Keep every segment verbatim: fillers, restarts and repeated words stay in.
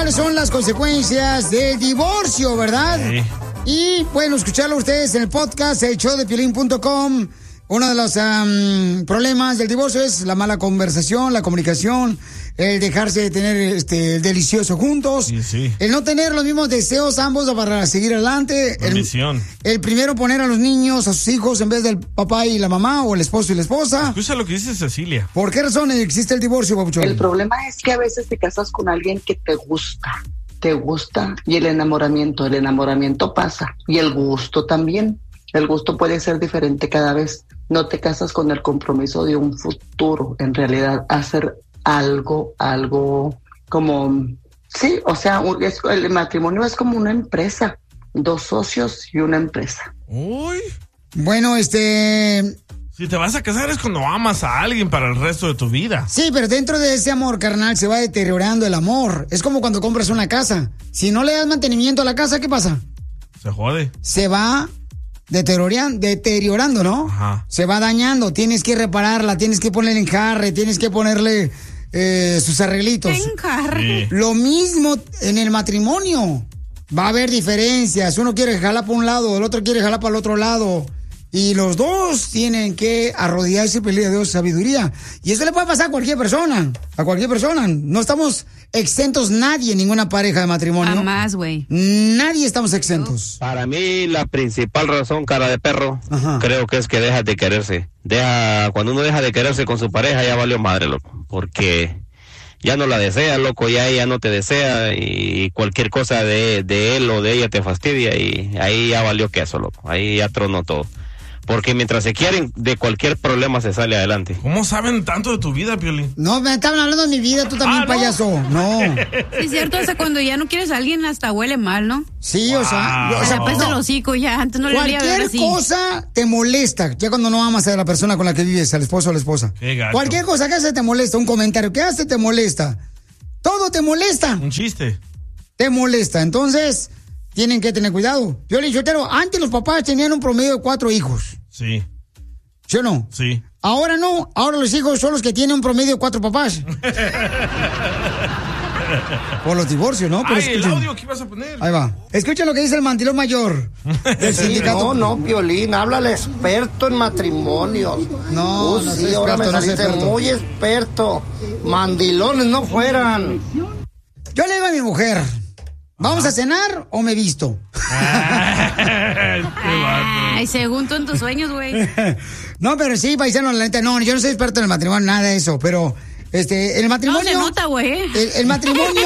cuáles son las consecuencias del divorcio, ¿verdad? Sí. Y pueden escucharlo ustedes en el podcast, el show de piolín punto com. Uno de los um, problemas del divorcio es la mala conversación, la comunicación, el dejarse de tener este el delicioso juntos, Sí, sí. el no tener los mismos deseos ambos para seguir adelante, La el, misión. el primero poner a los niños, a sus hijos en vez del papá y la mamá o el esposo y la esposa. Escucha lo que dice Cecilia. ¿Por qué razón existe el divorcio, papuchón? El problema es que a veces te casas con alguien que te gusta, te gusta y el enamoramiento, el enamoramiento pasa y el gusto también. El gusto puede ser diferente cada vez. No te casas con el compromiso de un futuro, en realidad hacer algo, algo como, sí, o sea, es, el matrimonio es como una empresa, dos socios y una empresa. Uy. Bueno, este... Si te vas a casar es cuando amas a alguien para el resto de tu vida. Sí, pero dentro de ese amor, carnal, se va deteriorando el amor. Es como cuando compras una casa. Si no le das mantenimiento a la casa, ¿qué pasa? Se jode. Se va deteriorando, deteriorando, ¿no? Ajá. Se va dañando. Tienes que repararla, tienes que ponerle enjarre, tienes que ponerle eh, sus arreglitos. Enjarre. Sí. Lo mismo en el matrimonio. Va a haber diferencias. Uno quiere jalar para un lado, el otro quiere jalar para el otro lado. Y los dos tienen que arrodillarse y pedirle a Dios sabiduría. Y eso le puede pasar a cualquier persona. A cualquier persona. No estamos exentos nadie, ninguna pareja de matrimonio. Jamás, güey. Nadie estamos exentos. Para mí, la principal razón, cara de perro, Ajá. creo que es que deja de quererse. Deja, cuando uno deja de quererse con su pareja, ya valió madre, loco. Porque ya no la desea, loco, ya ella no te desea y cualquier cosa de, de él o de ella te fastidia y ahí ya valió queso, loco. Ahí ya tronó todo. Porque mientras se quieren, de cualquier problema se sale adelante. ¿Cómo saben tanto de tu vida, Piolín? No, me estaban hablando de mi vida, tú también, Ah, ¿no? payaso. No. Sí, es cierto, o sea, cuando ya no quieres a alguien hasta huele mal, ¿no? Sí, o sea, Wow. o Se sea, apesta el no. hocico ya, antes no le olía ver Cualquier así. cosa te molesta, ya cuando no amas a la persona con la que vives, al esposo o a la esposa. Qué gacho. Cualquier cosa que hace te molesta, un comentario que hace te molesta. Todo te molesta, Un chiste. te molesta. Entonces, tienen que tener cuidado. Yo le dije, antes los papás tenían un promedio de cuatro hijos, Sí, ¿sí o no? sí. Ahora no, ahora los hijos son los que tienen un promedio de cuatro papás. Por los divorcios, ¿no? Pero Ay, el escuchen. audio que ibas a poner. Ahí va. Escucha lo que dice el mandilón mayor del Sí, sindicato. no, no, Piolín, habla el experto en matrimonios. No, Uh, no sí, soy ahora me experto, no soy saliste experto. muy experto. Mandilones no fueran. Yo le digo a mi mujer, ¿vamos a cenar o me visto? Ay, qué vato. Ay, según tú en tus sueños, güey. No, pero sí, paisano, la neta, no, yo no soy experto en el matrimonio, nada de eso, pero, este, el No matrimonio... se nota, güey. El, el matrimonio...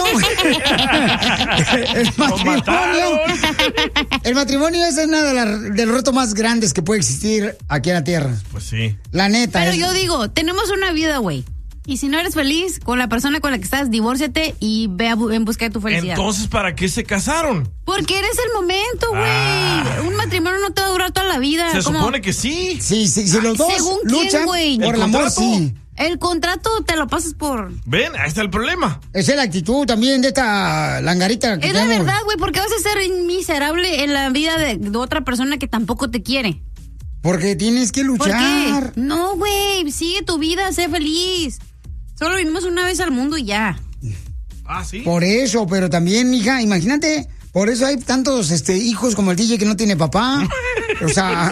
el matrimonio... mataron. El matrimonio es uno de, las- de los retos más grandes que puede existir aquí en la Tierra. Pues sí. La neta. Pero es- yo digo, tenemos una vida, güey. Y si no eres feliz con la persona con la que estás, divórciate y ve a bu- en busca de tu felicidad. Entonces, ¿para qué se casaron? Porque eres el momento, güey. Ah. Un matrimonio no te va a durar toda la vida. Se Como- supone que sí. Sí, sí, si los dos ¿según quién, luchan güey? por ¿El el amor, contrato? sí. El contrato te lo pasas por... Ven, ahí está el problema. Esa es la actitud también de esta langarita que Es la tenemos. verdad, güey, porque vas a ser miserable en la vida de, de otra persona que tampoco te quiere. Porque tienes que ¿Por luchar. qué? No, güey, sigue tu vida, sé feliz. Solo vinimos una vez al mundo y ya. Ah, sí. Por eso, pero también, mija, imagínate, por eso hay tantos este, hijos como el D J que no tiene papá. O sea,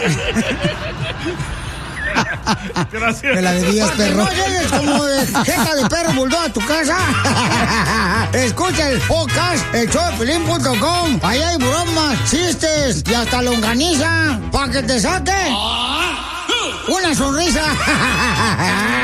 Gracias. me la debías, Porque perro. no No llegues como de jeca de perro bulldog a tu casa. Escucha el podcast, el show de piolín punto com. Ahí hay bromas, chistes y hasta longaniza para que te saque una sonrisa.